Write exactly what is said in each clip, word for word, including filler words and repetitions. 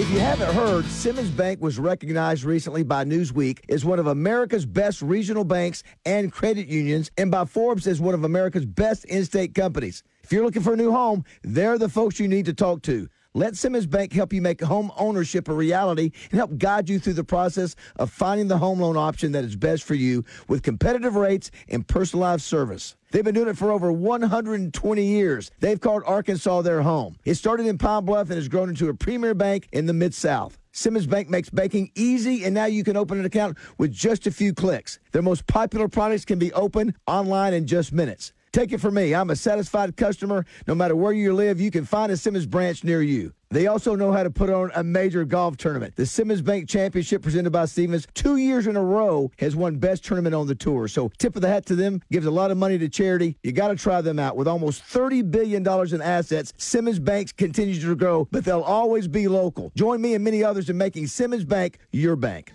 If you haven't heard, Simmons Bank was recognized recently by Newsweek as one of America's best regional banks and credit unions, and by Forbes as one of America's best in-state companies. If you're looking for a new home, they're the folks you need to talk to. Let Simmons Bank help you make home ownership a reality and help guide you through the process of finding the home loan option that is best for you with competitive rates and personalized service. They've been doing it for over one hundred twenty years. They've called Arkansas their home. It started in Pine Bluff and has grown into a premier bank in the Mid-South. Simmons Bank makes banking easy, and now you can open an account with just a few clicks. Their most popular products can be opened online in just minutes. Take it from me. I'm a satisfied customer. No matter where you live, you can find a Simmons branch near you. They also know how to put on a major golf tournament. The Simmons Bank Championship presented by Stevens two years in a row has won best tournament on the tour. So tip of the hat to them. Gives a lot of money to charity. You got to try them out. With almost thirty billion dollars in assets, Simmons Bank continues to grow, but they'll always be local. Join me and many others in making Simmons Bank your bank.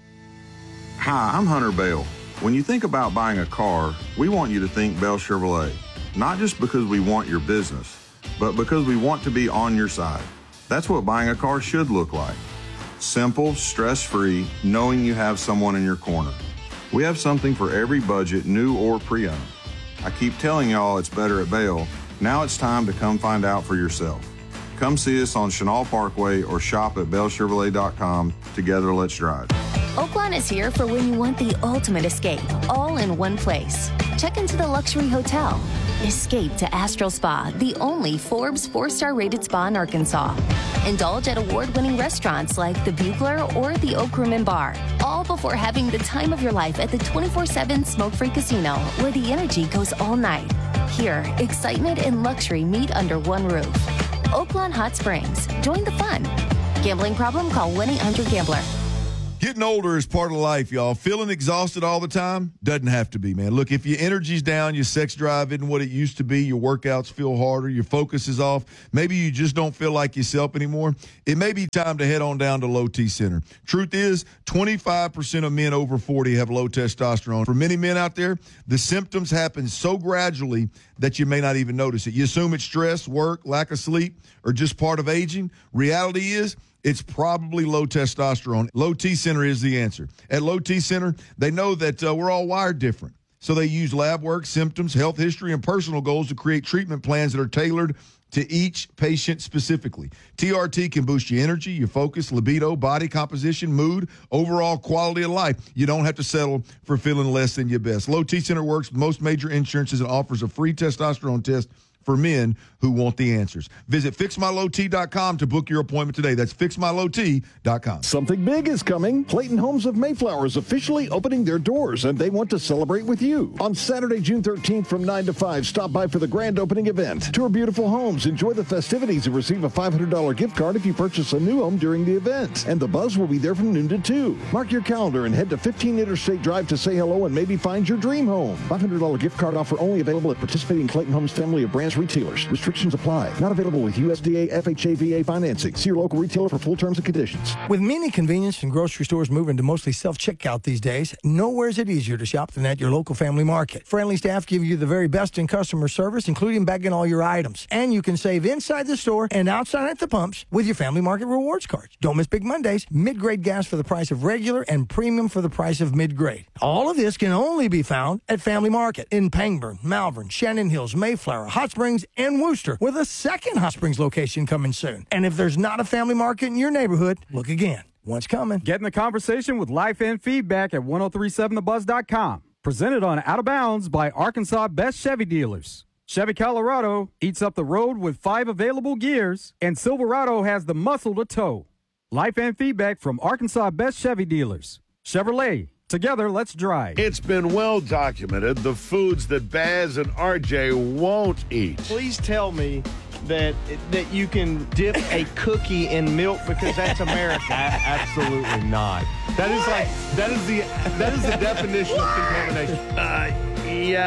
Hi, I'm Hunter Bell. When you think about buying a car, we want you to think Bell Chevrolet. Not just because we want your business, but because we want to be on your side. That's what buying a car should look like. Simple, stress-free, knowing you have someone in your corner. We have something for every budget, new or pre-owned. I keep telling y'all it's better at Bell. Now it's time to come find out for yourself. Come see us on Chenal Parkway or shop at bell chevrolet dot com. Together, let's drive. Oaklawn is here for when you want the ultimate escape, all in one place. Check into the luxury hotel. Escape to Astral Spa, the only Forbes four-star rated spa in Arkansas. Indulge at award-winning restaurants like the Bugler or the Oak Room and Bar, all before having the time of your life at the twenty-four seven smoke-free casino, where the energy goes all night. Here, excitement and luxury meet under one roof. Oaklawn Hot Springs. Join the fun. Gambling problem? Call one eight hundred gambler. Getting older is part of life, y'all. Feeling exhausted all the time? Doesn't have to be, man. Look, if your energy's down, your sex drive isn't what it used to be, your workouts feel harder, your focus is off, maybe you just don't feel like yourself anymore, it may be time to head on down to Low T Center. Truth is, twenty-five percent of men over forty have low testosterone. For many men out there, the symptoms happen so gradually that you may not even notice it. You assume it's stress, work, lack of sleep, or just part of aging. Reality is, it's probably low testosterone. Low T Center is the answer. At Low T Center, they know that uh, we're all wired different. So they use lab work, symptoms, health history, and personal goals to create treatment plans that are tailored to each patient specifically. T R T can boost your energy, your focus, libido, body composition, mood, overall quality of life. You don't have to settle for feeling less than your best. Low T Center works with most major insurances and offers a free testosterone test for men who want the answers. Visit fix my low t dot com to book your appointment today. That's fix my low t dot com. Something big is coming. Clayton Homes of Mayflower is officially opening their doors, and they want to celebrate with you. On Saturday, June thirteenth from nine to five, stop by for the grand opening event. Tour beautiful homes, enjoy the festivities, and receive a five hundred dollars gift card if you purchase a new home during the event. And the buzz will be there from noon to two. Mark your calendar and head to fifteen Interstate Drive to say hello and maybe find your dream home. five hundred dollars gift card offer only available at participating Clayton Homes family of branch retailers. Restrictions apply. Not available with U S D A F H A V A financing. See your local retailer for full terms and conditions. With many convenience and grocery stores moving to mostly self-checkout these days, nowhere is it easier to shop than at your local Family Market. Friendly staff give you the very best in customer service, including bagging all your items. And you can save inside the store and outside at the pumps with your Family Market rewards cards. Don't miss Big Mondays. Mid-grade gas for the price of regular and premium for the price of mid-grade. All of this can only be found at Family Market in Pangburn, Malvern, Shannon Hills, Mayflower, Hot Springs, and Wooster, with a second Hot Springs location coming soon. And if there's not a Family Market in your neighborhood, look again. One's coming. Get in the conversation with Life and Feedback at ten thirty-seven the buzz dot com. Presented on Out of Bounds by Arkansas Best Chevy Dealers. Chevy Colorado eats up the road with five available gears, and Silverado has the muscle to tow. Life and Feedback from Arkansas Best Chevy Dealers. Chevrolet. Together, let's drive. It's been well documented the foods that Baz and R J won't eat. Please tell me that that you can dip a cookie in milk because that's American. Absolutely not. That is like that is the that is the definition of contamination. Uh,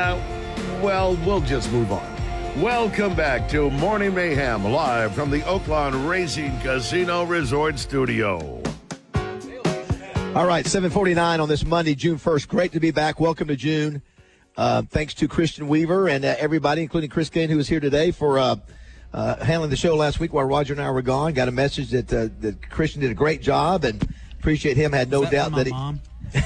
yeah. Well, we'll just move on. Welcome back to Morning Mayhem, live from the Oaklawn Racing Casino Resort Studio. All right, seven forty-nine on this Monday, June first. Great to be back. Welcome to June. Uh, thanks to Christian Weaver and uh, everybody, including Chris Kane, who is here today for uh, uh, handling the show last week while Roger and I were gone. Got a message that uh, that Christian did a great job, and appreciate him. Had no Is that doubt from that my he. mom?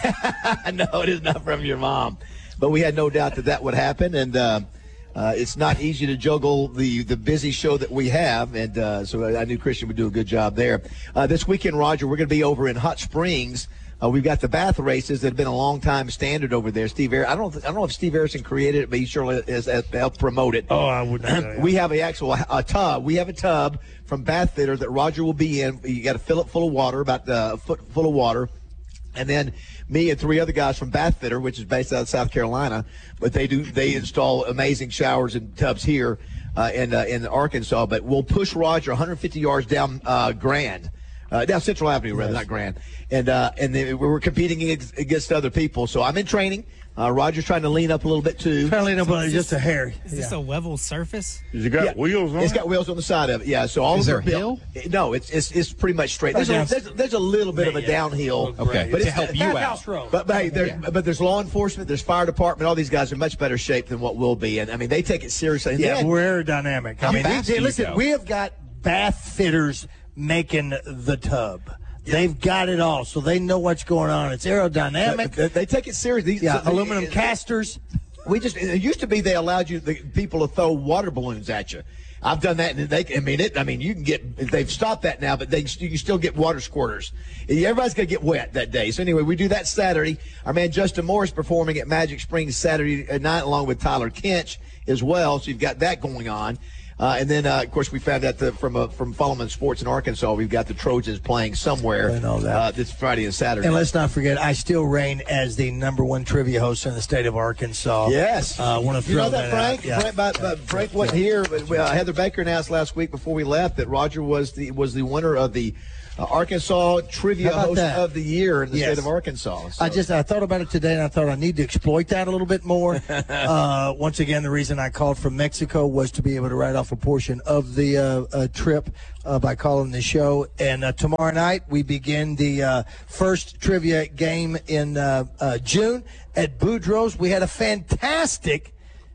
No, it is not from your mom, but we had no doubt that that would happen, and uh, uh, it's not easy to juggle the the busy show that we have, and uh, so I knew Christian would do a good job there. Uh, this weekend, Roger, we're going to be over in Hot Springs. Uh, we've got the bath races that have been a long time standard over there. Steve, Har- I don't, I don't know if Steve Harrison created it, but he surely has, has helped promote it. Oh, I would not. Yeah. We have a actual a tub. We have a tub from Bath Fitter that Roger will be in. You got to fill it full of water, about uh, a foot full of water. And then me and three other guys from Bath Fitter, which is based out of South Carolina, but they do they install amazing showers and tubs here uh, in uh, in Arkansas. But we'll push Roger one hundred fifty yards down uh, Grand, uh, down Central Avenue, rather, yes. not Grand. And uh, and then we're competing against, against other people. So I'm in training. Uh, Roger's trying to lean up a little bit too. Trying to lean up on just a hair. Is this yeah. a level surface? Has it got yeah. wheels on It's it? got wheels on the side of it, yeah. So all Is of there the a hill? No, it's it's it's pretty much straight. There's, Right a, there's, there's a little bit of a yeah. downhill. Okay, but to it's, help you Bath out. House Road. But but, hey, there, but there's law enforcement, there's fire department. All these guys are in much better shape than what we'll be, and I mean they take it seriously. And Yeah, then, we're aerodynamic. I How mean, fast they- do you listen, go? we have got bath fitters making the tub. They've got it all, so they know what's going on. It's aerodynamic. they, they take it serious. These, yeah, so- aluminum casters. We just it used to be they allowed you the people to throw water balloons at you. I've done that, and they. I mean, it. I mean, you can get. They've stopped that now, but they you can still get water squirters. Everybody's gonna get wet that day. So anyway, we do that Saturday. Our man Justin Morris performing at Magic Springs Saturday night, along with Tyler Kinch as well. So you've got that going on. Uh, and then, uh, of course, we found out the, from uh, from Followman Sports in Arkansas, we've got the Trojans playing somewhere I know that. uh, this Friday and Saturday. And let's not forget, I still reign as the number one trivia host in the state of Arkansas. Yes. I uh, want to you throw know that, Frank? out. Yeah. Frank, but, but Frank wasn't here. But, uh, Heather Baker announced last week before we left that Roger was the was the winner of the uh, Arkansas Trivia How about Host that? of the Year in the Yes. state of Arkansas. So- I just I thought about it today, and I thought I need to exploit that a little bit more. uh, once again, the reason I called from Mexico was to be able to write off a portion of the uh, uh, trip uh, by calling the show. And uh, tomorrow night we begin the uh, first trivia game in uh, uh, June at Boudreaux's. We had a fantastic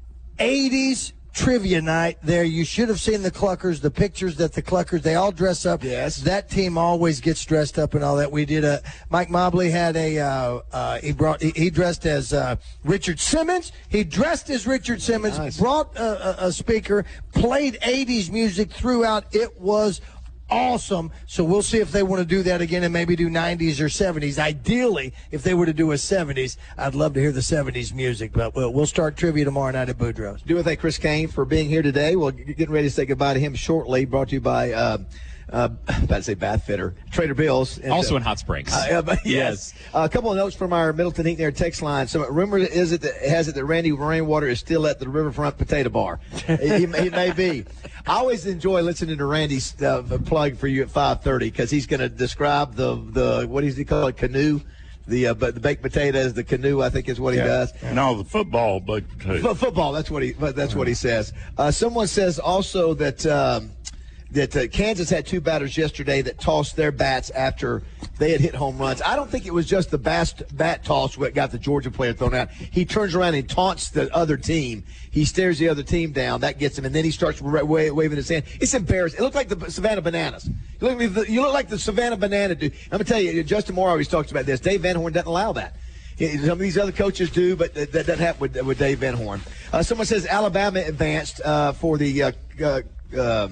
eighties trivia night there. You should have seen the Cluckers, the pictures that the Cluckers, they all dress up. Yes. That team always gets dressed up and all that. We did a, Mike Mobley had a, uh, uh, he brought, he, he dressed as uh, Richard Simmons. He dressed as Richard Simmons, Nice. brought a, a, a speaker, played eighties music throughout. It was awesome. So we'll see if they want to do that again and maybe do nineties or seventies. Ideally, if they were to do a seventies, I'd love to hear the seventies music. But we'll, we'll start trivia tomorrow night at Boudreaux's. do with thank Chris Kane for being here today. We're getting ready to say goodbye to him shortly. Brought to you by, uh, uh, about to say Bath Fitter, Trader Bill's. And, Also uh, in Hot Springs. Uh, uh, yes. Uh, a couple of notes from our Middleton Heat and Air text line. So, rumor is it that has it that Randy Rainwater is still at the Riverfront Potato Bar. he, he may be. I always enjoy listening to Randy's uh, plug for you at five thirty because he's going to describe the the what does he call it, canoe. The uh, but the baked potatoes, the canoe, I think is what he does. No, the football baked potato. F- football. That's what he. But that's what he says. Uh, someone says also that um, that uh, Kansas had two batters yesterday that tossed their bats after they had hit home runs. I don't think it was just the bat, bat toss what got the Georgia player thrown out. He turns around and taunts the other team. He stares the other team down. That gets him, and then he starts wa- wa- waving his hand. It's embarrassing. It looked like the Savannah Bananas. You look, like the, you look like the Savannah Banana dude. I'm gonna tell you, Justin Moore always talks about this. Dave Van Horn doesn't allow that. Some of these other coaches do, but that that doesn't happen with, with Dave Van Horn. Uh, someone says Alabama advanced uh, for the uh, uh, uh,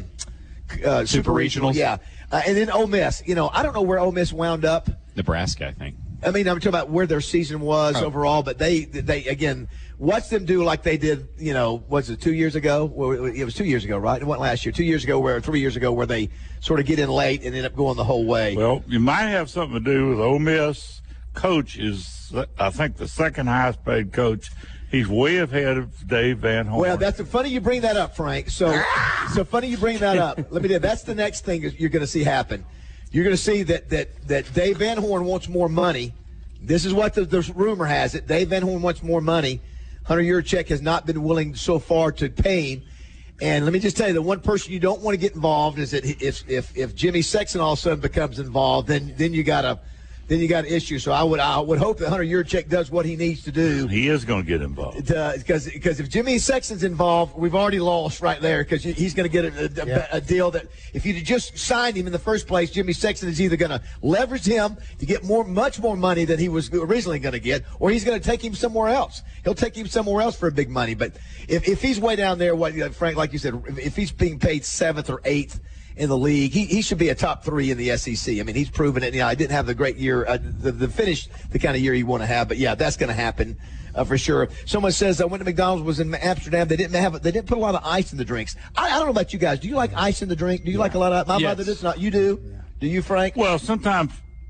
uh, Super Regionals. Yeah. Uh, and then Ole Miss. You know, I don't know where Ole Miss wound up. Nebraska, I think. I mean, I'm talking about where their season was Oh. overall, but they, they again, watch them do like they did, you know, was it two years ago? Well, it was two years ago, right? It wasn't last year. Two years ago, where three years ago, where they sort of get in late and end up going the whole way. Well, you might have something to do with Ole Miss coach is, I think, the second highest paid coach. He's way ahead of Dave Van Horn. Well, that's funny you bring that up, Frank. So, so funny you bring that up. Let me tell you, that's the next thing you're going to see happen. You're going to see that that that Dave Van Horn wants more money. This is what the, the rumor has it. Dave Van Horn wants more money. Hunter Yurchek has not been willing so far to pay him. And let me just tell you, the one person you don't want to get involved is that if if if Jimmy Sexton all of a sudden becomes involved, then then you got a then you got issues. So I would I would hope that Hunter Yurchek does what he needs to do. He is going to get involved. Because because if Jimmy Sexton's involved, we've already lost right there because he's going to get a, a, Yeah. a deal that if you just signed him in the first place, Jimmy Sexton is either going to leverage him to get more, much more money than he was originally going to get, or he's going to take him somewhere else. He'll take him somewhere else for big money. But if, if he's way down there, what Frank, like you said, if he's being paid seventh or eighth in the league, he, he should be a top three in the S E C. I mean, he's proven it. You know, I didn't have the great year, uh, the, the finish, the kind of year you want to have. But yeah, that's going to happen uh, for sure. Someone says uh, when the McDonald's was in Amsterdam, they didn't have they didn't put a lot of ice in the drinks. I, I don't know about you guys. Do you like ice in the drink? Do you like a lot of? My Yes. mother does not. You do? Do you, Frank? Well, sometimes,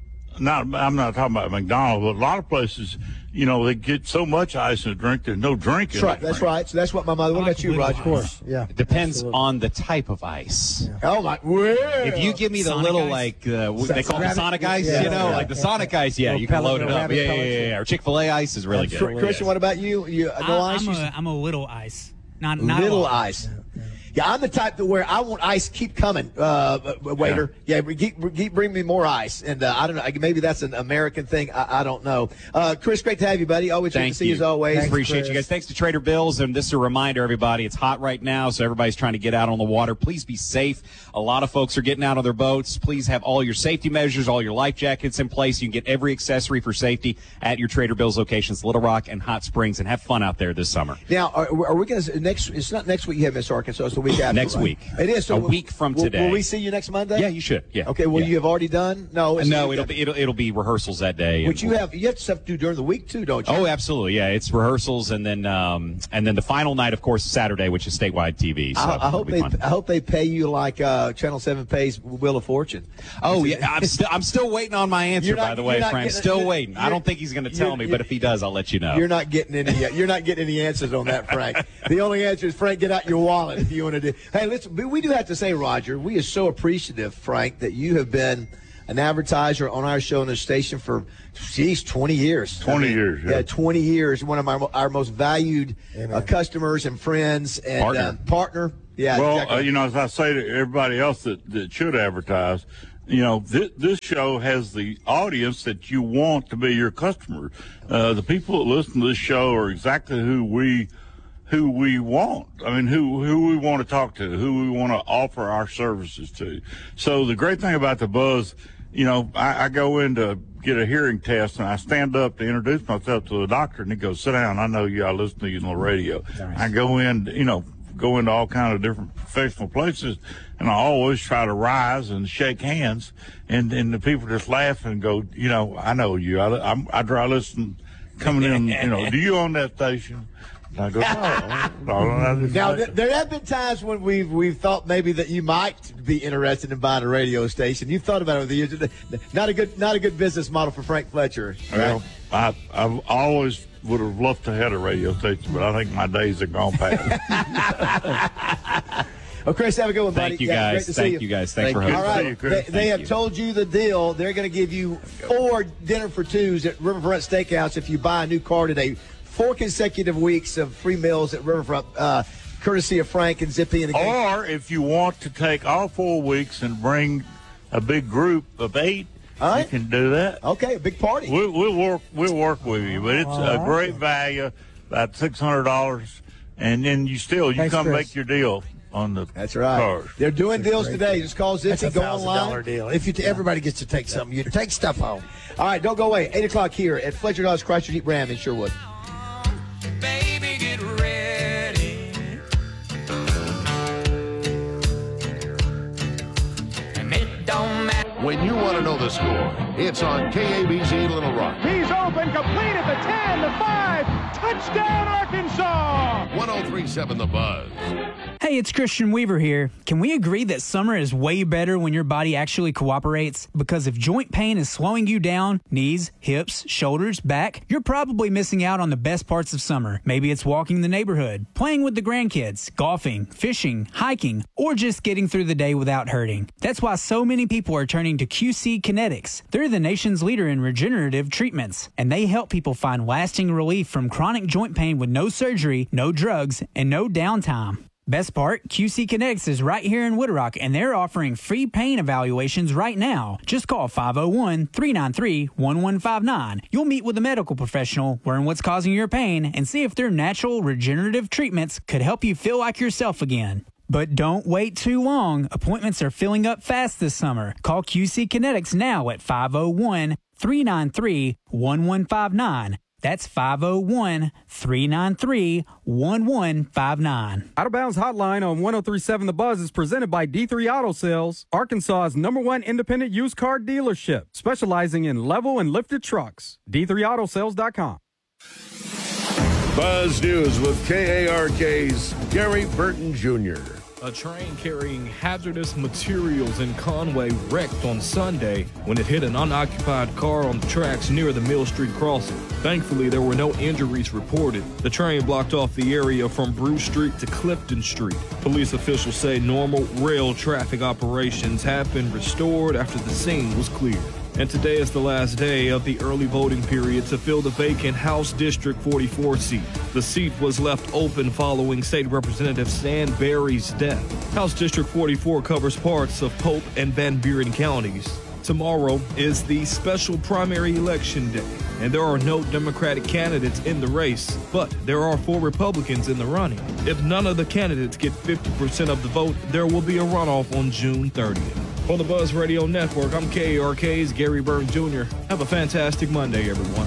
not. I'm not talking about McDonald's, but a lot of places, you know, they get so much ice in the drink, there's no drink in That's right. it. That's right. So that's what my mother. What about you, Roger? Of course, yeah. It depends on the type of ice. Oh my! Well, If you give me the Sonic little, ice? like, uh, what they call it Rabbit- Sonic ice, yeah, you know, yeah, like the yeah. Sonic ice, yeah, Little you can pellet load it or up. rabbit Yeah, yeah, pellets, yeah, yeah. yeah. Or Chick-fil-A ice is really Chr- good. Christian, what about you? You uh, no I, ice? I'm You- a, I'm a little ice. Not, not a little lot. ice. Yeah, I'm the type that where I want ice keep coming, uh, waiter. Yeah, yeah keep, keep bring me more ice. And uh, I don't know, maybe that's an American thing. I, I don't know. Uh, Chris, great to have you, buddy. Always good Thank to see you. you as always. Thanks, Appreciate you guys. Thanks to Trader Bill's. And this is a reminder, everybody, it's hot right now, so everybody's trying to get out on the water. Please be safe. A lot of folks are getting out on their boats. Please have all your safety measures, all your life jackets in place. You can get every accessory for safety at your Trader Bill's locations, Little Rock and Hot Springs, and have fun out there this summer. Now, are, are we going to next? It's not next week. You have Miss Arkansas. It's the week after. Next right? week. It is so A will- week from will- today. Will we see you next Monday? Yeah, you should. Yeah. Okay. Will Yeah. you have already done? No. it's- No, it'll be it'll, it'll be rehearsals that day. Which and you have you have stuff to do during the week too, don't you? Oh, absolutely. Yeah, it's rehearsals, and then um, and then the final night, of course, Saturday, which is statewide T V. So I, I it'll hope be they fun. I hope they pay you like uh, Channel Seven pays Wheel of Fortune. Oh yeah, I'm still I'm still waiting on my answer. You're not- by the way, you're not Frank, getting- still you're- waiting. I you're- don't think he's going to tell you're- me, but if he does, I'll let you know. You're not getting any. You're not getting any answers on that, Frank. The only answer is Frank, get out your wallet if you want to do. Hey, listen, we do have to say, Roger, we are so appreciative, Frank, that you have been an advertiser on our show on the station for, geez, twenty years. twenty years, yeah. Yeah, twenty years. One of our our most valued uh, customers and friends and Partner. Uh, partner. Yeah. Well, exactly. uh, you know, as I say to everybody else that, that should advertise, you know, this, this show has the audience that you want to be your customer. Uh, the people that listen to this show are exactly who we who we want. I mean, who who we want to talk to, who we want to offer our services to. So the great thing about the Buzz, you know, I, I go in to get a hearing test, and I stand up to introduce myself to the doctor, and he goes, "Sit down. I know you. I listen to you on the radio." I go in, you know, go into all kind of different professional places, and I always try to rise and shake hands, and and the people just laugh and go, "You know, I know you. I I'm, I try to listen coming in. You know, do you own that station?" I go, no, no, no, no, Now, th- there have been times when we've we've thought maybe that you might be interested in buying a radio station. You've thought about it over the years. Not a good, not a good business model for Frank Fletcher. Well, I I always would have loved to have a radio station, but I think my days are gone past. Well, Chris, have a good one, buddy. Thank you, Yeah, guys. great to see Thank you. you, guys. Thanks for you. hosting. All Good to see right, you, Chris. they, they Thank have you. told you the deal. They're going to give you four dinner for twos at Riverfront Steakhouse if you buy a new car today. Four consecutive weeks of free meals at Riverfront, uh, courtesy of Frank and Zippy. And the gang. Or if you want to take all four weeks and bring a big group of eight, All right. you can do that. Okay, a big party. We'll, we'll work. We'll work with you, but it's a great value, about six hundred dollars, and then you still you Thanks, come Chris. make your deal on the That's right. cars. They're doing deals today. Just call That's Zippy, a go thousand dollar online. deal. If you t- everybody gets to take something, you take stuff home. All right, don't go away. eight o'clock here at Fletcher Dodge Chrysler Jeep Ram in Sherwood. Baby, get ready. And it don't matter. When you want to know the score, it's on K A B Z Little Rock. He's open, complete at the ten, the five. Touchdown, Arkansas! one oh three point seven The Buzz. Hey, it's Christian Weaver here. Can we agree that summer is way better when your body actually cooperates? Because if joint pain is slowing you down, knees, hips, shoulders, back, you're probably missing out on the best parts of summer. Maybe it's walking the neighborhood, playing with the grandkids, golfing, fishing, hiking, or just getting through the day without hurting. That's why so many people are turning to Q C Kinetics. They're the nation's leader in regenerative treatments, and they help people find lasting relief from chronic joint pain with no surgery, no drugs, and no downtime. Best part, Q C Kinetics is right here in Wood Rock, and they're offering free pain evaluations right now. Just call five oh one, three nine three, one one five nine. You'll meet with a medical professional, learn what's causing your pain, and see if their natural regenerative treatments could help you feel like yourself again. But don't wait too long. Appointments are filling up fast this summer. Call Q C Kinetics now at five oh one, three nine three, one one five nine. That's five oh one, three nine three, one one five nine. Out of Bounds Hotline on ten thirty-seven The Buzz is presented by D three Auto Sales, Arkansas's number one independent used car dealership, specializing in level and lifted trucks. D three auto sales dot com. Buzz News with K A R K's Gary Burton Junior A train carrying hazardous materials in Conway wrecked on Sunday when it hit an unoccupied car on the tracks near the Mill Street crossing. Thankfully, there were no injuries reported. The train blocked off the area from Bruce Street to Clifton Street. Police officials say normal rail traffic operations have been restored after the scene was cleared. And today is the last day of the early voting period to fill the vacant House District forty-four seat. The seat was left open following State Representative Stan Berry's death. House District forty-four covers parts of Pope and Van Buren counties. Tomorrow is the special primary election day, and there are no Democratic candidates in the race, but there are four Republicans in the running. If none of the candidates get fifty percent of the vote, there will be a runoff on June thirtieth. For the Buzz Radio Network, I'm K A R K's Gary Burton Junior Have a fantastic Monday, everyone.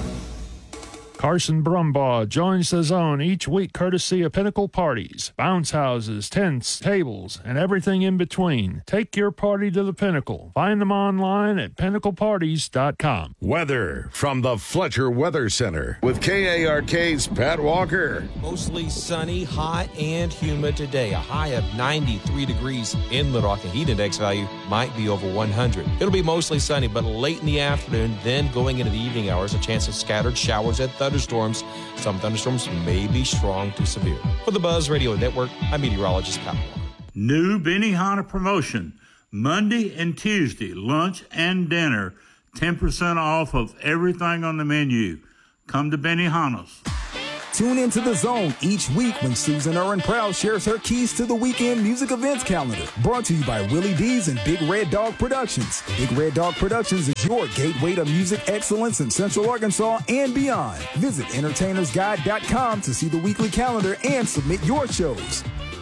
Carson Brumbaugh joins the zone each week courtesy of Pinnacle Parties, bounce houses, tents, tables, and everything in between. Take your party to the Pinnacle. Find them online at pinnacle parties dot com. Weather from the Fletcher Weather Center with K A R K's Pat Walker. Mostly sunny, hot, and humid today. A high of ninety-three degrees in Little Rock. The heat index value might be over one hundred. It'll be mostly sunny, but late in the afternoon, then going into the evening hours, a chance of scattered showers at thunderstorms. Some thunderstorms may be strong to severe. For the Buzz Radio Network, I'm meteorologist Pat Walker. New Benihana promotion. Monday and Tuesday, lunch and dinner, ten percent off of everything on the menu. Come to Benihana's. Tune into The Zone each week when Susan Irwin Proud shares her keys to the weekend music events calendar. Brought to you by Willie D's and Big Red Dog Productions. Big Red Dog Productions is your gateway to music excellence in Central Arkansas and beyond. Visit entertainers guide dot com to see the weekly calendar and submit your shows.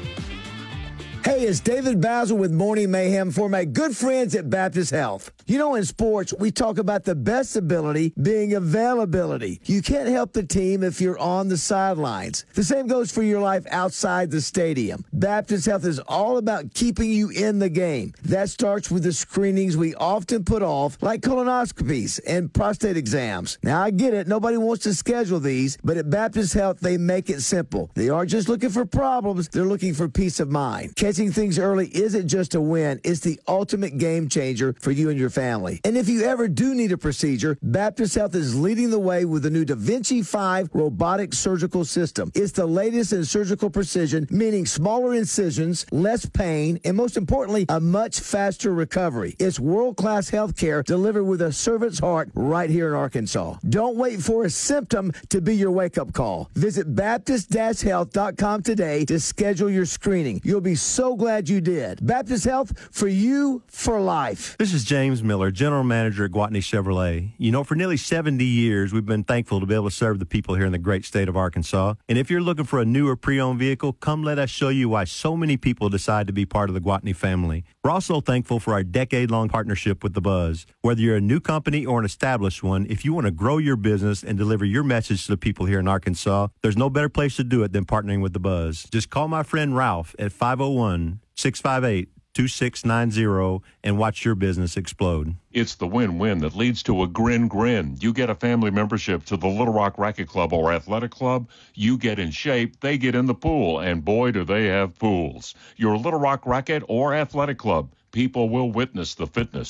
Hey, it's David Basil with Morning Mayhem for my good friends at Baptist Health. You know, in sports, we talk about the best ability being availability. You can't help the team if you're on the sidelines. The same goes for your life outside the stadium. Baptist Health is all about keeping you in the game. That starts with the screenings we often put off, like colonoscopies and prostate exams. Now, I get it. Nobody wants to schedule these, but at Baptist Health, they make it simple. They aren't just looking for problems. They're looking for peace of mind. Catching things early isn't just a win. It's the ultimate game changer for you and your family. And if you ever do need a procedure, Baptist Health is leading the way with the new Da Vinci five robotic surgical system. It's the latest in surgical precision, meaning smaller incisions, less pain, and most importantly, a much faster recovery. It's world-class health care delivered with a servant's heart right here in Arkansas. Don't wait for a symptom to be your wake-up call. Visit baptist dash health dot com today to schedule your screening. You'll be so glad you did. Baptist Health, for you, for life. This is James Miller, General Manager at Gwatney Chevrolet. You know, for nearly seventy years, we've been thankful to be able to serve the people here in the great state of Arkansas. And if you're looking for a new or pre-owned vehicle, come let us show you why so many people decide to be part of the Gwatney family. We're also thankful for our decade-long partnership with The Buzz. Whether you're a new company or an established one, if you want to grow your business and deliver your message to the people here in Arkansas, there's no better place to do it than partnering with The Buzz. Just call my friend Ralph at five oh one, six five eight, two six nine zero and watch your business explode. It's the win-win that leads to a grin grin. You get a family membership to the Little Rock Racket Club or Athletic Club. You get in shape, they get in the pool, and boy, do they have pools. Your Little Rock Racket or Athletic Club, people will witness the fitness.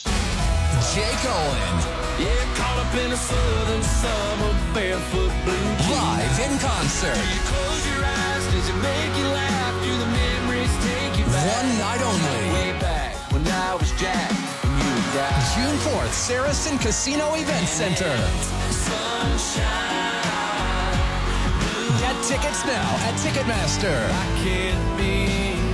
Jake Owen. Yeah, caught up in a southern summer barefoot blue. Live in concert. You close your eyes, does it make you laugh? Do the memories take you back? One night only. Way back when I was Jack and you were Jack. June fourth, Saracen Casino Event Center. Sunshine. Get tickets now at Ticketmaster. I can't be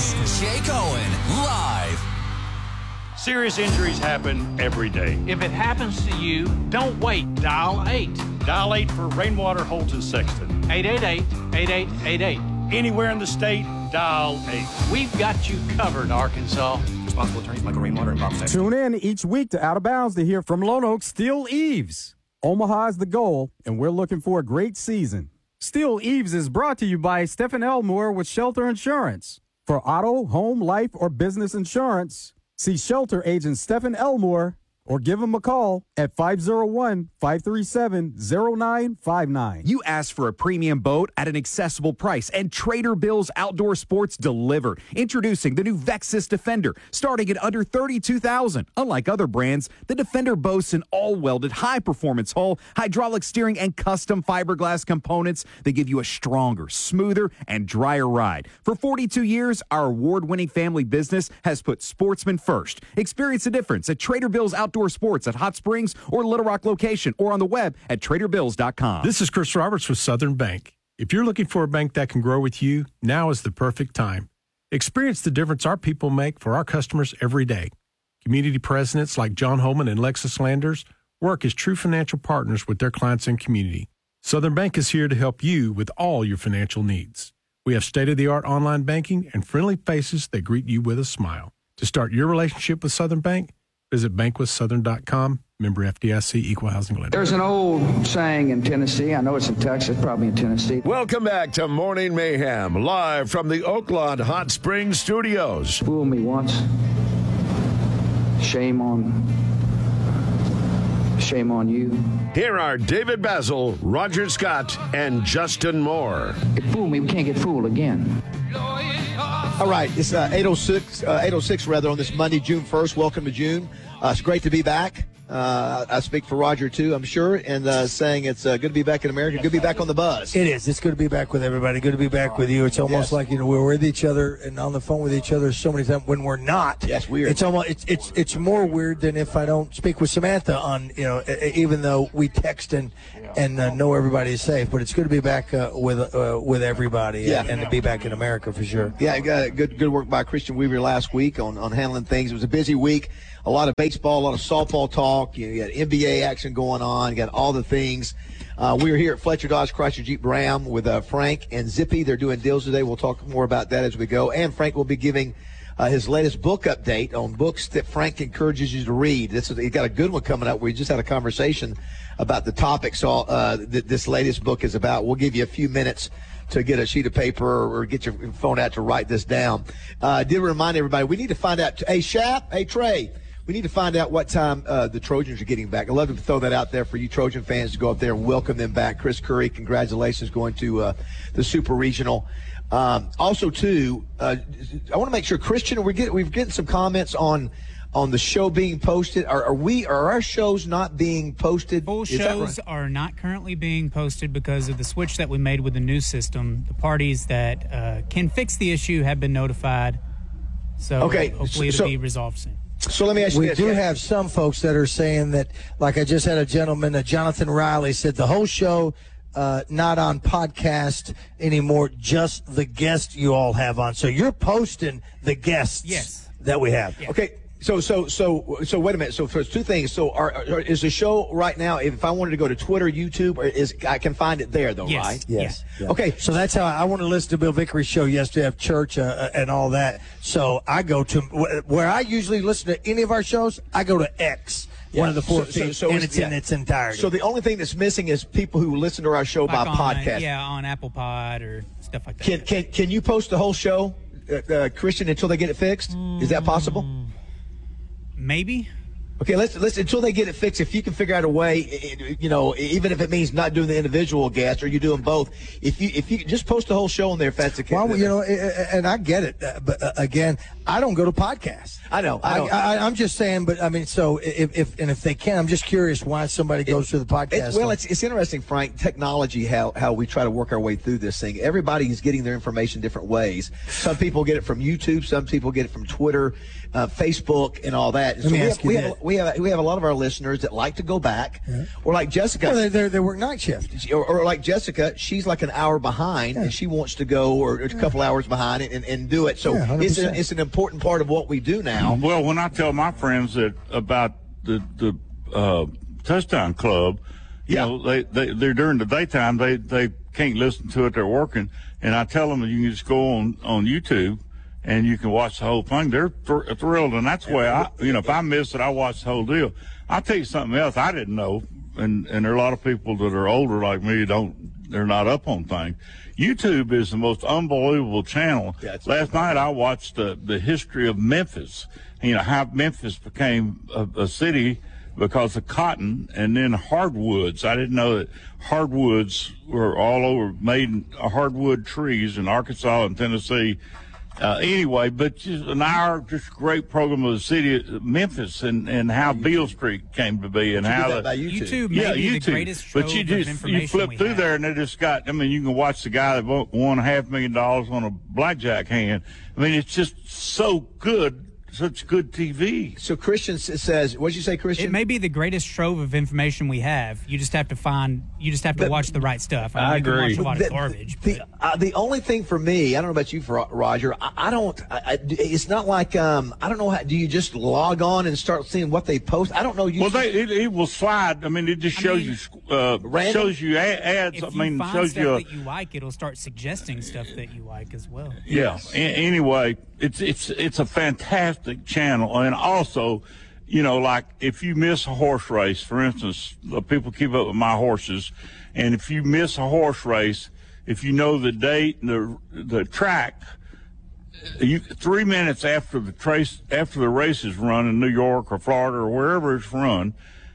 It's Jay Cohen, live. Serious injuries happen every day. If it happens to you, don't wait. Dial eight. Dial eight for Rainwater Holton Sexton. eight eight eight, eight eight eight eight. Anywhere in the state, dial eight. We've got you covered, Arkansas. Responsible attorneys Michael Rainwater and Bob Sexton. Tune in each week to Out of Bounds to hear from Lone Oak Steel Eaves. Omaha is the goal, and we're looking for a great season. Steel Eaves is brought to you by Stephen Elmore with Shelter Insurance. For auto, home, life, or business insurance, see Shelter Agent Stephen Elmore or give him a call at five oh one, five three seven, oh nine five nine. You asked for a premium boat at an accessible price, and Trader Bill's Outdoor Sports delivered. Introducing the new Vexus Defender, starting at under thirty-two thousand dollars. Unlike other brands, the Defender boasts an all-welded, high-performance hull, hydraulic steering, and custom fiberglass components that give you a stronger, smoother, and drier ride. For forty-two years, our award-winning family business has put sportsmen first. Experience the difference at Trader Bill's Outdoor Sports at Hot Springs or Little Rock location, or on the web at trader bills dot com. This is Chris Roberts with Southern Bank. If you're looking for a bank that can grow with you, now is the perfect time. Experience the difference our people make for our customers every day. Community presidents like John Holman and Lexus Landers work as true financial partners with their clients and community. Southern Bank is here to help you with all your financial needs. We have state-of-the-art online banking and friendly faces that greet you with a smile. To start your relationship with Southern Bank, visit bank with southern dot com, member F D I C, equal housing lender. There's an old saying in Tennessee, I know it's in Texas, probably in Tennessee. Welcome back to Morning Mayhem, live from the Oaklawn Hot Springs studios. Fool me once. Shame on, shame on you. Here are David Basil, Roger Scott, and Justin Moore. It fooled me, we can't get fooled again. All right, it's uh, eight oh six, uh, eight oh six rather, on this Monday, June first. Welcome to June. Uh, it's great to be back. Uh, I speak for Roger, too, I'm sure, and uh, saying it's uh, good to be back in America, good to be back on the buzz. It is. It's good to be back with everybody. Good to be back with you. It's almost yes. like, you know, we're with each other and on the phone with each other so many times when we're not. Yes, weird. It's almost it's it's it's more weird than if I don't speak with Samantha on, you know, even though we text and and uh, know everybody is safe. But it's good to be back uh, with uh, with everybody yeah. and, and to be back in America for sure. Yeah, got good good work by Christian Weaver last week on, on handling things. It was a busy week. A lot of baseball, a lot of softball talk. You know, you got N B A action going on. You got all the things. Uh, we are here at Fletcher Dodge Chrysler Jeep Ram with uh, Frank and Zippy. They're doing deals today. We'll talk more about that as we go. And Frank will be giving uh, his latest book update on books that Frank encourages you to read. This is, he got a good one coming up. We just had a conversation about the topic. So uh, th- this latest book is about. We'll give you a few minutes to get a sheet of paper or, or get your phone out to write this down. Uh, I did remind everybody, we need to find out. Hey, Shap, hey, Trey. We need to find out what time uh, the Trojans are getting back. I'd love to throw that out there for you Trojan fans to go up there and welcome them back. Chris Curry, congratulations going to uh, the Super Regional. Um, also, too, uh, I want to make sure, Christian, we're getting, we're getting some comments on on the show being posted. Are, are we? Are our shows not being posted? Full Is that shows right? are not currently being posted because of the switch that we made with the new system. The parties that uh, can fix the issue have been notified. So okay. hopefully so, it'll be resolved soon. So let me ask you we this. do yeah. have some folks that are saying that, like I just had a gentleman, uh, Jonathan Riley, said the whole show uh, not on podcast anymore, just the guest you all have on. So you're posting the guests yes. that we have. Yeah. Okay. So, so, so, so, wait a minute. So, there's two things. So, are, are, is the show right now? If I wanted to go to Twitter, YouTube, or is I can find it there, though, yes. right? Yes. Yeah. Okay. So that's how I, I want to listen to Bill Vickery's show yesterday of church uh, and all that. So I go to where I usually listen to any of our shows. I go to X, yeah. one of the four, so, so, so and it's yeah. in its entirety. So the only thing that's missing is people who listen to our show like by on, podcast. Yeah, on Apple Pod or stuff like that. Can can can you post the whole show, uh, uh, Christian, until they get it fixed? Mm. Is that possible? Maybe. Okay, let's let's until they get it fixed. If you can figure out a way, you know, even if it means not doing the individual guest or you do them both, if you if you just post the whole show on there, if that's the case. Well, you know, and I get it, but uh, again, I don't go to podcasts. I know. I don't. I, I, I'm just saying, but I mean, so if, if and if they can, I'm just curious why somebody goes it, to the podcast. It, well, it's it's interesting, Frank. Technology, how how we try to work our way through this thing. Everybody's getting their information different ways. Some people get it from YouTube. Some people get it from Twitter. uh, Facebook and all that. And Let so me we, ask have, you we, this. have, we have we have a lot of our listeners that like to go back, Yeah. or like Jessica. Well, they, they, they work night shift. Or, or like Jessica, she's like an hour behind, Yeah. and she wants to go or a couple hours behind and, and do it. So Yeah, one hundred it's percent. a, it's an important part of what we do now. Well, when I tell my friends that about the the uh, touchdown club, you Yeah. know, they they they're during the daytime, they they can't listen to it, they're working, and I tell them that you can just go on on YouTube and you can watch the whole thing. They're thr- thrilled, and that's the way I, you know, if I miss it, I watch the whole deal. I'll tell you something else I didn't know, and and there are a lot of people that are older like me don't. They're not up on things. YouTube is the most unbelievable channel. Yeah, it's Last night I watched the, the history of Memphis. You know, how Memphis became a, a city because of cotton and then hardwoods. I didn't know that hardwoods were all over, made hardwood trees in Arkansas and Tennessee. Uh, anyway, but just an hour, just great program of the city of Memphis and, and how Beale Street came to be and You how did that the, by YouTube. YouTube may yeah, be YouTube. the greatest but trove you of just information you flip we through have. there and they just got. I mean, you can watch the guy that won won a half million dollars on a blackjack hand. I mean, it's just so good, such good T V. So Christian s- says, what did you say, Christian? It may be the greatest trove of information we have. You just have to find. You just have to But- watch the right stuff. I, mean, I you can agree. watch a lot The- of garbage. The, uh, the only thing for me, I don't know about you, for Roger. I, I don't. I, I, it's not like um. I don't know. How, do you just log on and start seeing what they post? I don't know. You Well, they it, it will slide. I mean, it just I shows mean, you uh, random? shows you a- ads. If I you mean, find shows stuff you. A, that you like, it'll start suggesting stuff that you like as well. Yeah. A- anyway, it's it's it's a fantastic channel, and also, you know, like if you miss a horse race, for instance, uh, people keep up with my horses, and if you miss a horse race, if you know the date and the the track, you three minutes after the trace after the race is run in New York or Florida or wherever it's run,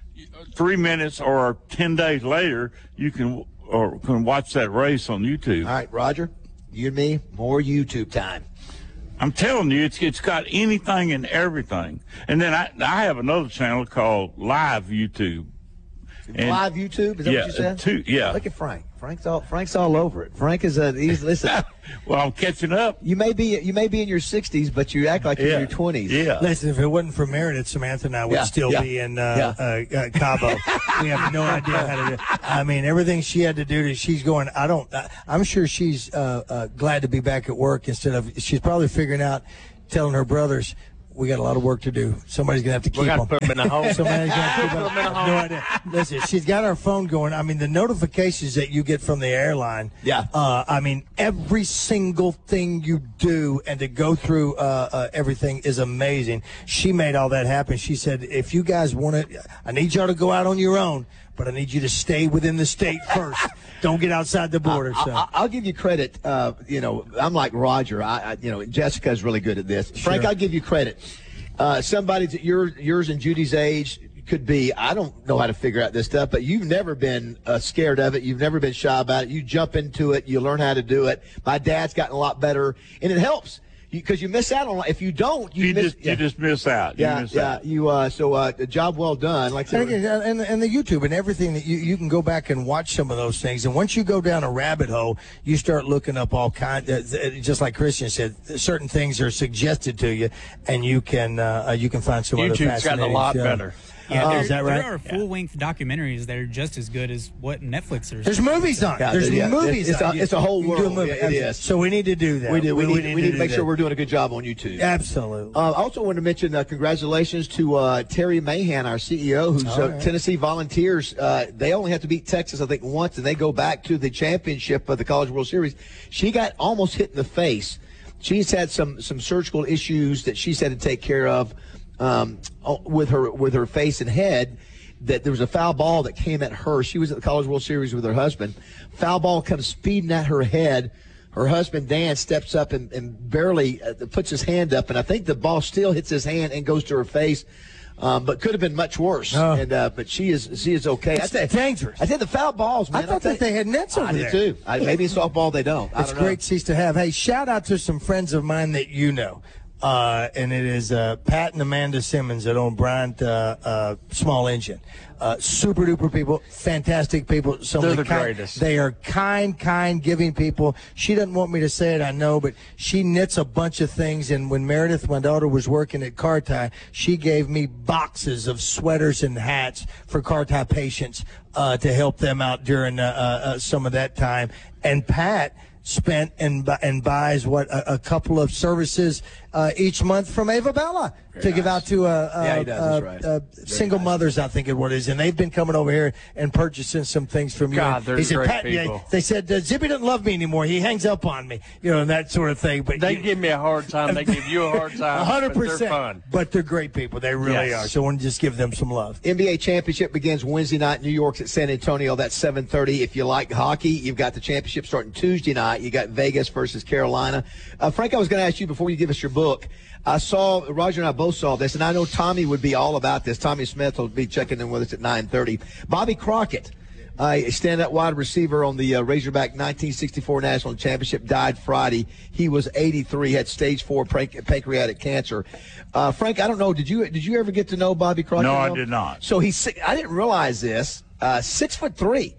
three minutes or ten days later, you can or can watch that race on YouTube. All right, Roger, you and me, more YouTube time. I'm telling you, it's it's got anything and everything. And then I I have another channel called Live YouTube. And- Live YouTube, is that yeah, what you said? two- yeah. Look at Frank. Frank's all Frank's all over it. Frank is a he's listen. Well, I'm catching up. You may be you may be in your sixties, but you act like you're Yeah. in your twenties. Yeah. Listen, if it wasn't for Meredith, Samantha and I would Yeah, still yeah, be in uh, yeah. uh, uh, Cabo. We have no idea how to do. I mean, everything she had to do. To, she's going. I don't. I, I'm sure she's uh, uh, glad to be back at work instead of. She's probably figuring out, telling her brothers, we got a lot of work to do. Somebody's gonna have to keep We got to them. put them in the home. Somebody's gonna have to keep Put 'em in them. a home. No idea. Listen, she's got her phone going. I mean, the notifications that you get from the airline. Yeah. Uh, I mean, every single thing you do and to go through uh, uh, everything is amazing. She made all that happen. She said, if you guys want to, I need y'all to go out on your own, but I need you to stay within the state first. Don't get outside the border. I, So. I, I'll give you credit. Uh, you know, I'm like Roger. I, I you know, Jessica's really good at this. Frank, Sure. I'll give you credit. Uh, somebody that your yours and Judy's age could be. I don't know how to figure out this stuff, but you've never been uh, scared of it. You've never been shy about it. You jump into it. You learn how to do it. My dad's gotten a lot better, and it helps because you, you miss out on. If you don't, you, You miss. just you just miss out. You yeah, miss yeah. out. You uh, so uh, a job well done. Like I And, said, again, and, and the YouTube and everything that you, you can go back and watch some of those things. And once you go down a rabbit hole, you start looking up all kinds, uh, just like Christian said, certain things are suggested to you, and you can uh, you can find some other YouTube's gotten a fascinating lot show. better. Yeah, Uh, there, is that right? there are full-length documentaries that are just as good as what Netflix is. There's movies on. Yeah, There's yeah, movies. it's a- on. it's a whole You can do world. movie. Yeah, it is. So we need to do that. we do. We, need, we need to do make that. sure we're doing a good job on YouTube. Absolutely. Uh, I also want to mention uh, congratulations to uh, Terry Mahan, our C E O, who's Oh, uh, yeah. Tennessee Volunteers. Uh, they only have to beat Texas, I think, once, and they go back to the championship of the College World Series. She got almost hit in the face. She's had some some surgical issues that she's had to take care of um, with her with her face and head. That there was a foul ball that came at her. She was at the College World Series with her husband. Foul ball comes speeding at her head. Her husband, Dan, steps up and, and barely uh, puts his hand up, and I think the ball still hits his hand and goes to her face, um, but could have been much worse. Oh. And uh, But she is she is okay. It's I dangerous. I said the foul balls, man. I thought that they had nets over I there. did, too. I, maybe in softball they don't. I It's don't know. great seats to have. Hey, shout out to some friends of mine that you know. Uh, and it is uh, Pat and Amanda Simmons that own Bryant uh, uh, Small Engine. Uh, super duper people, fantastic people. Some They're of the kind, greatest. They are kind, kind, giving people. She doesn't want me to say it, I know, but she knits a bunch of things. And when Meredith, my daughter, was working at Car Tie, she gave me boxes of sweaters and hats for Car Tie patients uh, to help them out during uh, uh, some of that time. And Pat spent and bu- and buys what a, a couple of services uh, each month from Ava Bella Very to nice. give out to uh, uh, Yeah, he does, uh, that's right. uh, single nice. mothers, I think is what it is, and they've been coming over here and purchasing some things from you. God, they're he said, great Pat, yeah, people. they said uh, Zippy doesn't love me anymore. He hangs up on me, you know, and that sort of thing. But They you, give me a hard time. They give you a hard time. A hundred but they're percent. fun. But they're great people. They really Yes. are. So I want to just give them some love. N B A championship begins Wednesday night. New York's at San Antonio. That's seven thirty. If you like hockey, you've got the championship starting Tuesday night. You got Vegas versus Carolina. Uh, Frank, I was going to ask you before you give us your book. I saw, Roger and I both saw this, and I know Tommy would be all about this. Tommy Smith will be checking in with us at nine thirty. Bobby Crockett, uh, a stand-up wide receiver on the uh, Razorback nineteen sixty-four National Championship, died Friday. He was eighty-three, had stage four panc- pancreatic cancer. Uh, Frank, I don't know, did you did you ever get to know Bobby Crockett? No, I did not. So he's, si- I didn't realize this, uh, six foot three.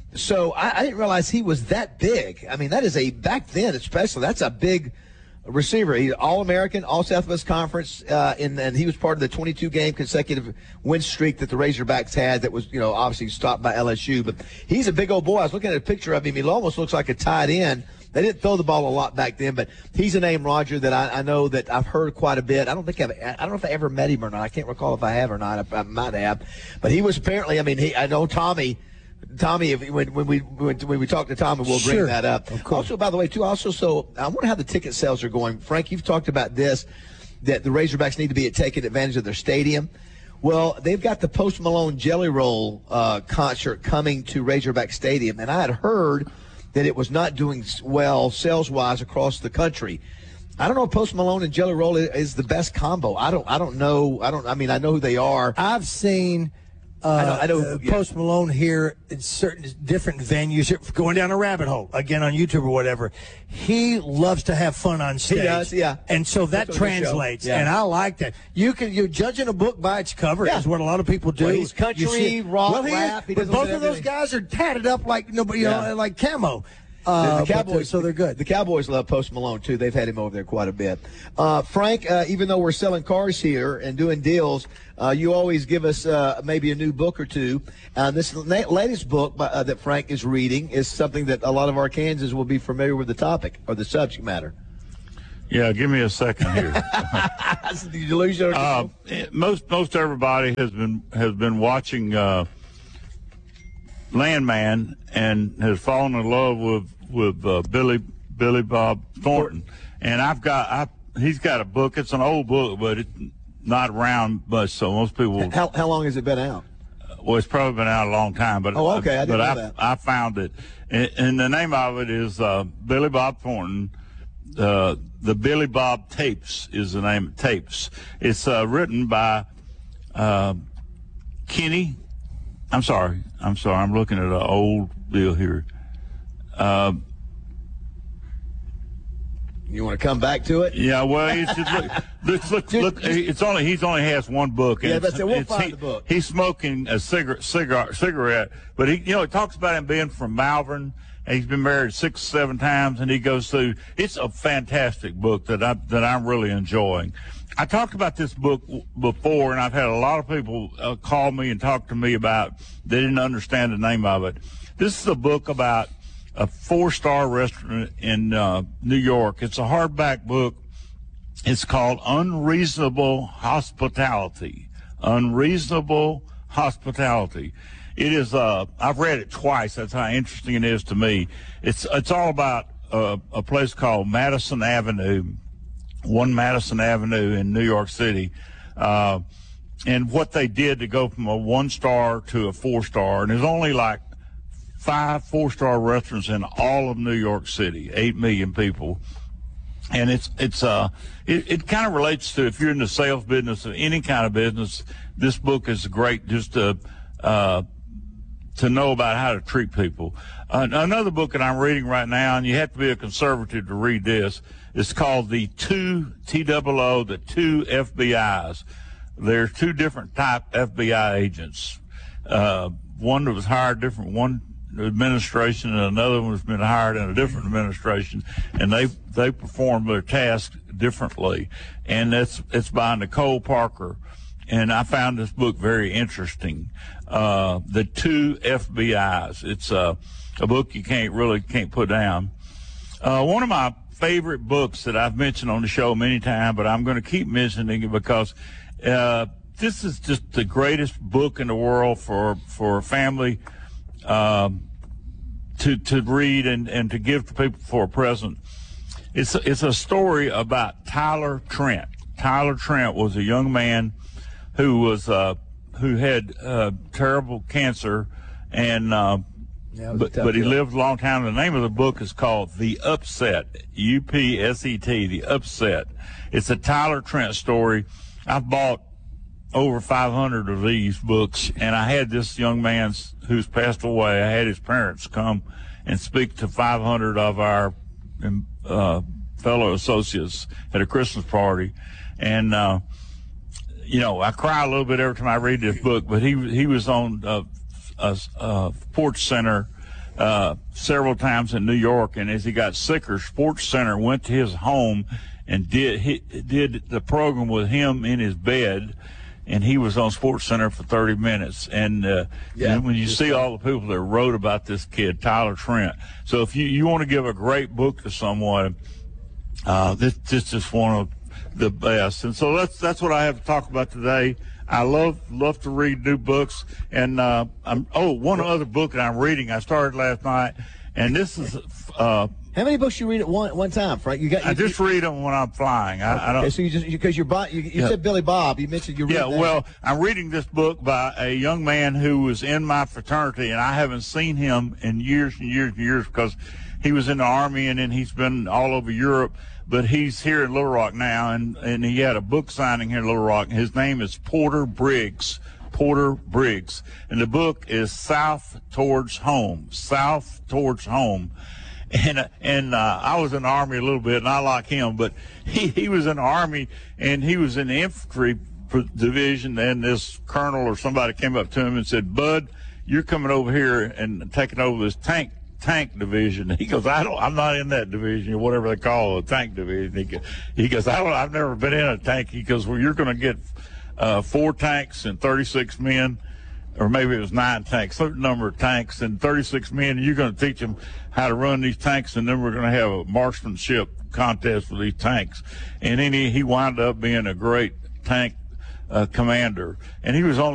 So I, I didn't realize he was that big. I mean, that is a, back then especially, that's a big receiver. He's All-American, All-Southwest Conference, uh, and, and he was part of the twenty-two game consecutive win streak that the Razorbacks had that was, you know, obviously stopped by L S U. But he's a big old boy. I was looking at a picture of him. He almost looks like a tight end. They didn't throw the ball a lot back then, but he's a name, Roger, that I, I know that I've heard quite a bit. I don't think I've, I don't know if I ever met him or not. I can't recall if I have or not. I, I might have. But he was apparently, I mean, he, I know Tommy – Tommy, if, when, when we when, when we talk to Tommy, we'll bring Sure. that up. Also, by the way, too, also, so I wonder how the ticket sales are going. Frank, you've talked about this, that the Razorbacks need to be taking advantage of their stadium. Well, they've got the Post Malone Jelly Roll uh, concert coming to Razorback Stadium, and I had heard that it was not doing well sales-wise across the country. I don't know if Post Malone and Jelly Roll is, is the best combo. I don't. I don't know. I don't. I mean, I know who they are. I've seen uh, I know- I know- uh, yeah. Post Malone here in certain different venues, going down a rabbit hole, again on YouTube or whatever. He loves to have fun on stage. does, yeah. And so that That's what he showed. translates, Yeah. and I like that. You can, you're judging a book by its cover Yeah. is what a lot of people do. Well, he's country, You see- rock, well, he is, rap, he but does a little both bit of of those everything. guys are tatted up like, nobody, you Yeah. know, like camo. The, Uh, the but, uh, Cowboys, so they're good. The Cowboys love Post Malone too. They've had him over there quite a bit. Uh, Frank, uh, even though we're selling cars here and doing deals, uh, you always give us uh, maybe a new book or two. Uh, this la- latest book by, uh, that Frank is reading is something that a lot of Arkansans will be familiar with the topic or the subject matter. Yeah, give me a second here. Did you lose your Uh, most most everybody has been has been watching uh, Landman and has fallen in love with with uh, Billy Billy Bob Thornton, and I've got I he's got a book. It's an old book, but it's not around much, so most people. How, how long has it been out? Well, it's probably been out a long time, but Oh, okay, I didn't but know I, that. I found it, and, and the name of it is uh, Billy Bob Thornton. Uh, the Billy Bob Tapes is the name. Tapes. It's uh, written by uh, Kenny. I'm sorry. I'm sorry. I'm looking at an old deal here. Uh, You want to come back to it? yeah. Well, it's just, look, look, look, look. It's only he's only has one book. and Yeah, it's- that's it. We'll it's- find he- the book. He's smoking a cigarette, cigar, cigarette, but he, you know, it talks about him being from Malvern. And he's been married six, seven times, and he goes through. It's a fantastic book that I that I'm really enjoying. I talked about this book w- before, and I've had a lot of people uh, call me and talk to me about. They didn't understand the name of it. This is a book about a four-star restaurant in uh, New York. It's a hardback book. It's called Unreasonable Hospitality. Unreasonable Hospitality. It is. Uh, I've read it twice. That's how interesting it is to me. It's it's all about uh, a place called Madison Avenue, one Madison Avenue in New York City, uh, and what they did to go from a one star to a four star. And there's only like five four star restaurants in all of New York City, eight million people. And it's it's uh it, it kind of relates to if you're in the sales business or any kind of business, this book is great just to uh to know about how to treat people. Uh, another book that I'm reading right now, and you have to be a conservative to read this, is called The Two, T O O, The Two F B Is. There's two different type F B I agents. Uh, one that was hired different, one administration, and another one has been hired in a different administration, and they they perform their tasks differently. And that's it's by Nicole Parker, and I found this book very interesting. Uh, the Two F B Is. It's a a book you can't really can't put down. Uh, one of my favorite books that I've mentioned on the show many times, but I'm going to keep mentioning it because uh, this is just the greatest book in the world for for a family um, to to read and, and to give to people for a present. It's it's a story about Tyler Trent. Tyler Trent was a young man who was uh, who had uh, terrible cancer, and uh, yeah, but but he lived a long time. The name of the book is called The Upset, U P S E T, The Upset. It's a Tyler Trent story. I've bought over five hundred of these books, and I had this young man who's passed away. I had his parents come and speak to five hundred of our uh, fellow associates at a Christmas party, and uh, you know, I cry a little bit every time I read this book. But he he was on uh, a, a Sports Center uh, several times in New York, and as he got sicker, Sports Center went to his home and did he did the program with him in his bed. And he was on Sports Center for thirty minutes. And uh, yeah, when you see all the people that wrote about this kid, Tyler Trent. So if you, you want to give a great book to someone, uh, this, this is one of the best. And so that's that's what I have to talk about today. I love love to read new books. And uh, I'm, oh, one other book that I'm reading, I started last night. And this is uh, how many books you read at one one time, Frank? You got. You, I just you, read them when I'm flying. I, okay, I don't. So you just because you're you, you yeah. said Billy Bob. You mentioned you. Yeah. That. Well, I'm reading this book by a young man who was in my fraternity, and I haven't seen him in years and years and years because he was in the Army, and then he's been all over Europe. But he's here in Little Rock now, and and he had a book signing here in Little Rock. His name is Porter Briggs. Porter Briggs, and the book is South Towards Home. South Towards Home. And and uh, I was in the Army a little bit, and I like him, but he, he was in the Army, and he was in the infantry division, and this colonel or somebody came up to him and said, "Bud, you're coming over here and taking over this tank tank division." He goes, "I don't, I'm not in that division," or whatever they call it, a tank division. He goes, he goes I don't, I've never been in a tank. He goes, "Well, you're going to get uh, four tanks and thirty-six men." Or maybe it was nine tanks, certain number of tanks, and thirty-six men, and you're going to teach them how to run these tanks, and then we're going to have a marksmanship contest for these tanks. And then he, he wound up being a great tank uh, commander. And he was only